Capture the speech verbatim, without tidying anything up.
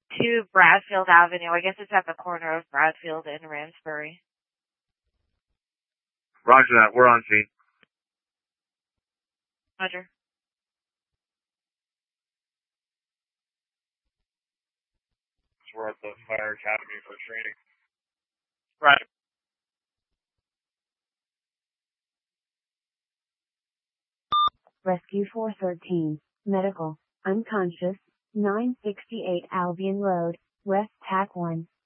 to Bradfield Avenue. I guess it's at the corner of Bradfield and Ransbury. Roger that. We're on scene. Roger. We're at the fire academy for training. Roger. Rescue four thirteen, medical, unconscious, nine sixty-eight Albion Road, West Tack one.